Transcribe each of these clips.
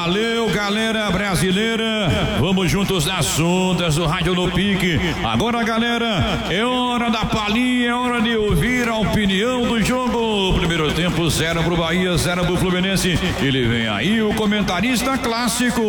Valeu, galera brasileira, vamos juntos nas ondas do Rádio no Pique. Agora, galera, é hora da palhinha, é hora de ouvir a opinião do jogo. Primeiro tempo, 0 pro Bahia, 0 pro Fluminense. Ele vem aí, o comentarista clássico.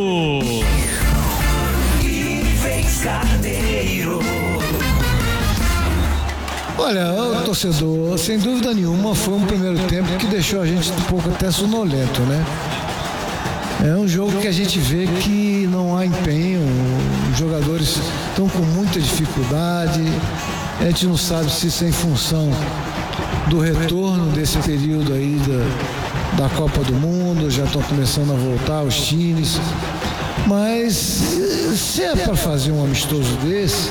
Olha, o torcedor, sem dúvida nenhuma, foi um primeiro tempo que deixou a gente um pouco até sonolento, né? É um jogo que a gente vê que não há empenho, os jogadores estão com muita dificuldade, a gente não sabe se isso é em função do retorno desse período aí da Copa do Mundo, já estão começando a voltar os times, mas se é para fazer um amistoso desse,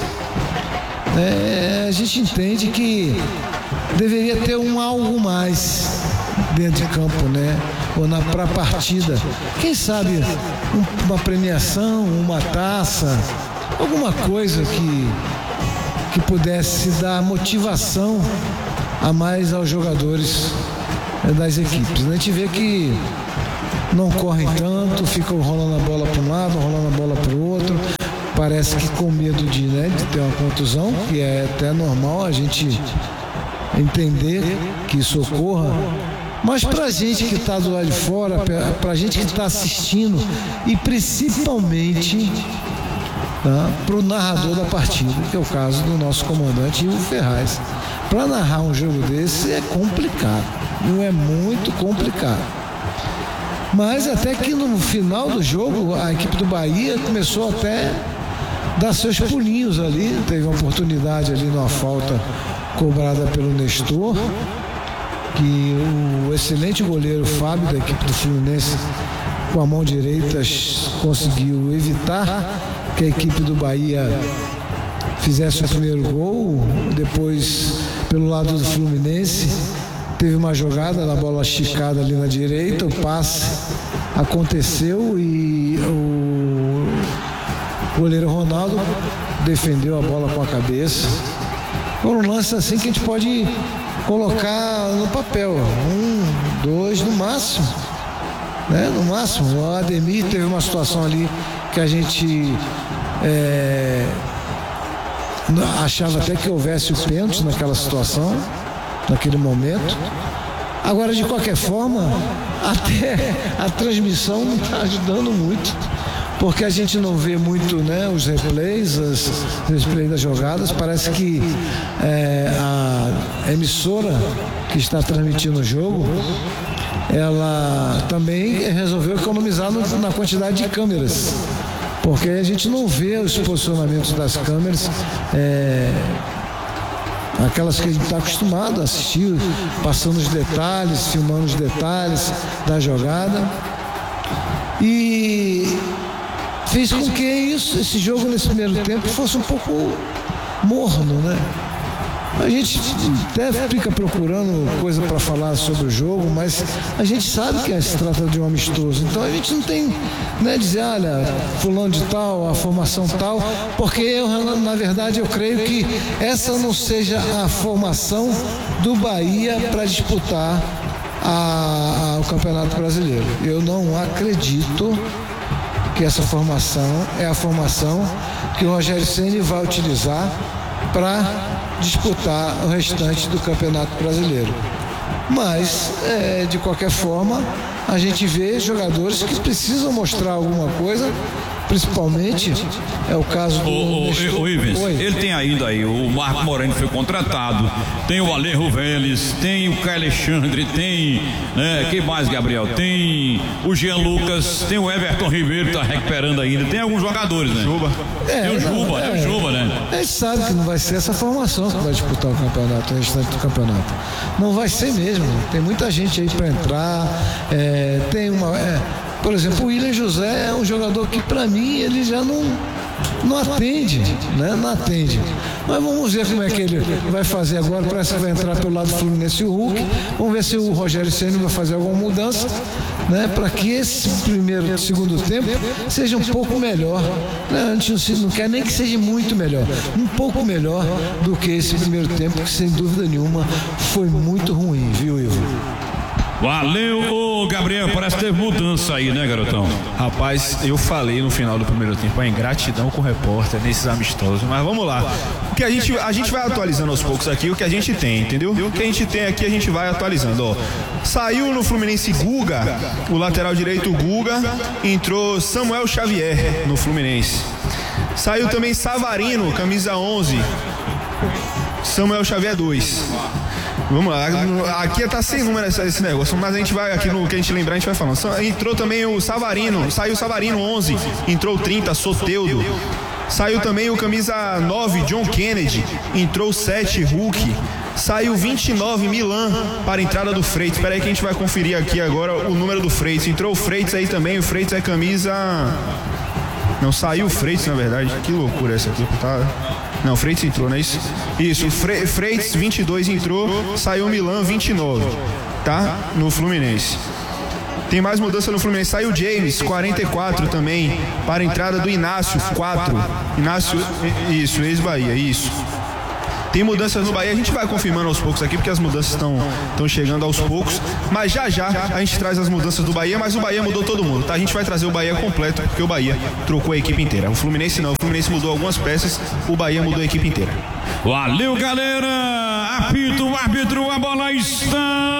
a gente entende que deveria ter algo mais dentro de campo, né? Ou para a partida. Quem sabe uma premiação, uma taça, alguma coisa que pudesse dar motivação a mais aos jogadores das equipes. A gente vê que não correm tanto, ficam rolando a bola para um lado, rolando a bola para o outro. Parece que com medo de ter uma contusão, que é até normal a gente entender que isso ocorra. Mas para a gente que está do lado de fora, para a gente que está assistindo e principalmente para o narrador da partida, que é o caso do nosso comandante Ivo Ferraz, para narrar um jogo desse é complicado, não é muito complicado. Mas até que no final do jogo a equipe do Bahia começou até a dar seus pulinhos ali, teve uma oportunidade ali numa falta cobrada pelo Nestor, que o excelente goleiro Fábio da equipe do Fluminense com a mão direita conseguiu evitar que a equipe do Bahia fizesse o primeiro gol. Depois, pelo lado do Fluminense, teve uma jogada na bola esticada ali na direita, o passe aconteceu e o goleiro Ronaldo defendeu a bola com a cabeça. Foi um lance assim que a gente pode colocar no papel, 1, 2 no máximo, né? No máximo. O Ademir teve uma situação ali que a gente achava até que houvesse o pênalti naquela situação, naquele momento. Agora, de qualquer forma, até a transmissão não está ajudando muito, porque a gente não vê muito, né, os replays, os replays das jogadas. Parece que a emissora que está transmitindo o jogo, ela também resolveu economizar na quantidade de câmeras, porque a gente não vê os posicionamentos das câmeras, aquelas que a gente está acostumado a assistir, passando os detalhes, filmando os detalhes da jogada. E fez com que esse jogo nesse primeiro tempo fosse um pouco morno, né? A gente até fica procurando coisa para falar sobre o jogo, mas a gente sabe que se trata de um amistoso, então a gente não tem, né, dizer, olha, fulano de tal, a formação tal, porque na verdade eu creio que essa não seja a formação do Bahia para disputar o Campeonato Brasileiro. Eu não acredito que essa formação é a formação que o Rogério Ceni vai utilizar para disputar o restante do Campeonato Brasileiro. Mas, de qualquer forma, a gente vê jogadores que precisam mostrar alguma coisa, principalmente é o caso do o Ivens. Ele tem ainda aí o Marco Moreno, que foi contratado, tem o Alejo Vélez, tem o Caio Alexandre, tem, né, quem mais, Gabriel? Tem o Jean Lucas, tem o Everton Ribeiro, que está recuperando ainda, tem alguns jogadores, né? Juba. Tem o Juba, né? A gente sabe que não vai ser essa formação que vai disputar o campeonato, o restante do campeonato. Não vai ser mesmo. Tem muita gente aí para entrar, por exemplo, o William José é um jogador que, para mim, ele já não atende, né? Não atende. Mas vamos ver como é que ele vai fazer agora. Parece que vai entrar pelo lado do Fluminense e o Hulk. Vamos ver se o Rogério Ceni vai fazer alguma mudança, né? Para que esse segundo tempo seja um pouco melhor, né? A gente não quer nem que seja muito melhor, um pouco melhor do que esse primeiro tempo, que sem dúvida nenhuma foi muito ruim, viu, Ivo? Valeu, ô Gabriel, parece que teve mudança aí, né, garotão? Rapaz, eu falei no final do primeiro tempo a ingratidão com o repórter nesses amistosos, mas vamos lá. O que a gente vai atualizando aos poucos aqui o que a gente tem, entendeu? O que a gente tem aqui a gente vai atualizando, ó. Saiu no Fluminense Guga, o lateral direito Guga, entrou Samuel Xavier no Fluminense. Saiu também Savarino, camisa 11, Samuel Xavier 2. Vamos lá, aqui tá sem número esse negócio, mas a gente vai aqui no que a gente lembrar, a gente vai falando. Entrou também o Savarino, saiu o Savarino 11, entrou o 30, Soteldo. Saiu também o camisa 9, John Kennedy, entrou o 7, Hulk. Saiu 29, Milan, para a entrada do Freitas. Espera aí que a gente vai conferir aqui agora o número do Freitas. Entrou o Freitas aí também, o Freitas é camisa... Não, saiu o Freitas, na verdade. Que loucura essa aqui, tá? Não, o Freitas entrou, não é isso? Isso, o Freitas 22 entrou, saiu o Milan 29, tá? No Fluminense. Tem mais mudança no Fluminense. Saiu o James, 44 também, para a entrada do Inácio, 4. Inácio, isso, ex-Bahia, isso. Tem mudanças no Bahia, a gente vai confirmando aos poucos aqui, porque as mudanças estão chegando aos poucos. Mas já a gente traz as mudanças do Bahia, mas o Bahia mudou todo mundo, tá? A gente vai trazer o Bahia completo, porque o Bahia trocou a equipe inteira. O Fluminense não, o Fluminense mudou algumas peças, o Bahia mudou a equipe inteira. Valeu, galera! Apita o árbitro, a bola está...